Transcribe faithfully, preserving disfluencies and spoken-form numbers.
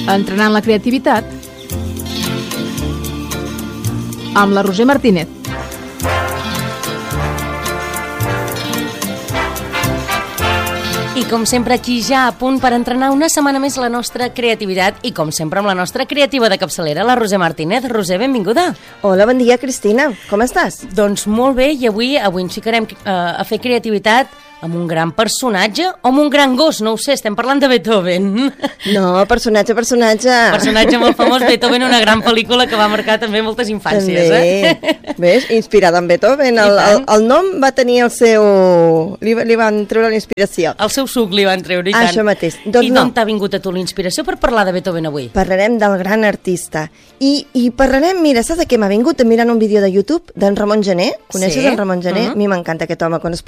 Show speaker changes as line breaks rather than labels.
Entrenant la creativitat amb la Roser Martínez.
I com sempre aquí ja a punt per entrenar una setmana més la nostra creativitat i com sempre amb la nostra creativa de capçalera, la Roser Martínez. Roser, benvinguda.
Hola, bon dia, Cristina. Com estàs?
Doncs molt bé, i avui avui ens ficarem uh, a fer creativitat amb un gran personatge o amb un gran gos, no ho sé, estem parlant de Beethoven.
No, personatge, personatge.
Personatge molt famós, Beethoven, una gran pel·lícula que va marcar també moltes infàncies.
També,
eh?
ves, inspirada en Beethoven. El, el, el nom va tenir el seu... Li, li van treure la inspiració.
El seu suc li van treure, i tant.
Això mateix. Doncs
I
no.
d'on t'ha vingut a tu la inspiració per parlar de Beethoven avui?
Parlarem del gran artista. I, i parlarem, mira, saps de què m'ha vingut? Mirant un vídeo de YouTube d'en Ramon Gené. Coneixes
Sí.
en Ramon Gené?
Uh-huh.
A mi m'encanta aquest home quan explica